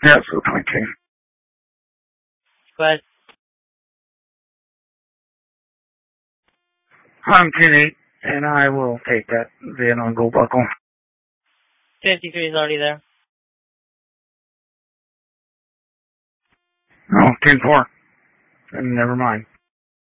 Yeah, so 22. Go ahead. I'm 10-8, and I will take that VIN on Gold Buckle. 53 is already there. Oh, 10-4. Never mind.